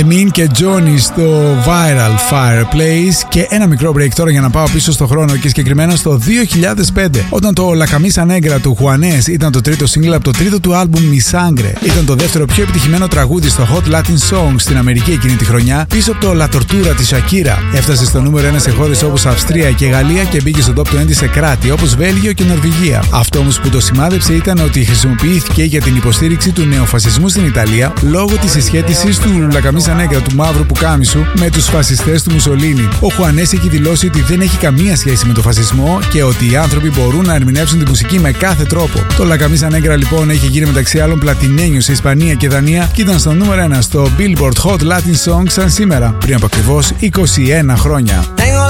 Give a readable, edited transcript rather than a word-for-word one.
Emin και Johnny στο Viral Fireplace. Και ένα μικρό break τώρα για να πάω πίσω στο χρόνο και συγκεκριμένα στο 2005, όταν το La Camisa Negra του Juanes ήταν το τρίτο single από το τρίτο του άλμπουμ Mi Sangre. Ήταν το δεύτερο πιο επιτυχημένο τραγούδι στο Hot Latin Songs στην Αμερική εκείνη τη χρονιά, πίσω από το La Tortura της Shakira. Έφτασε στο νούμερο 1 σε χώρες όπως Αυστρία και Γαλλία και μπήκε στο top 20 σε κράτη όπως Βέλγιο και Νορβηγία. Αυτό όμως που το σημάδεψε ήταν ότι χρησιμοποιήθηκε για την υποστήριξη του νεοφασισμού στην Ιταλία λόγω της συσχέτισης του La Camisa Negra, του μαύρου πουκάμισου, με τους φασιστές του Μουσολίνι. Ο Juanes έχει δηλώσει ότι δεν έχει καμία σχέση με τον φασισμό και ότι οι άνθρωποι μπορούν να ερμηνεύσουν τη μουσική με κάθε τρόπο. Το La Camisa Negra λοιπόν έχει γίνει μεταξύ άλλων πλατινένιο σε Ισπανία και Δανία και ήταν στο νούμερο 1 στο Billboard Hot Latin Songs σαν σήμερα, πριν από ακριβώς 21 χρόνια.